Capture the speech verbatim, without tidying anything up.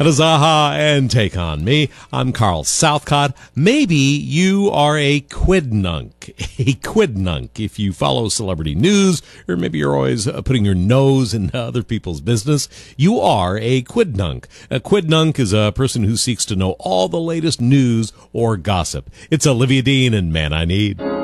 That is Aha and Take On Me. I'm Carl Southcott. Maybe you are a quidnunc. A quidnunc if you follow celebrity news, or maybe you're always uh, putting your nose in other people's business. You are a quidnunc. A quidnunc is a person who seeks to know all the latest news or gossip. It's Olivia Dean and Man I Need.